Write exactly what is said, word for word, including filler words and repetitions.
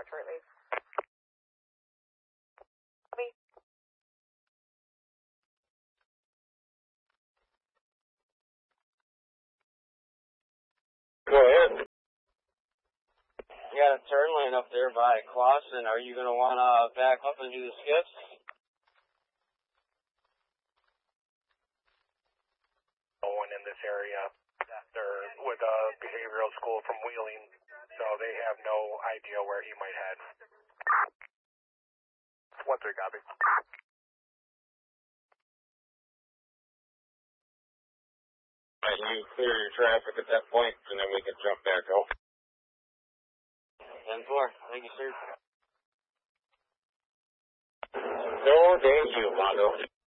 start shortly. Copy. Go ahead. You got a turn lane up there by Clausen. Are you going to want to back up and do the skips? No one in this area. They're with a behavioral school from Wheeling, so they have no idea where he might head. one three, copy. Right, you clear your traffic at that point, and then we can jump back out. ten four. Thank you, sir. No, thank you, Mondo.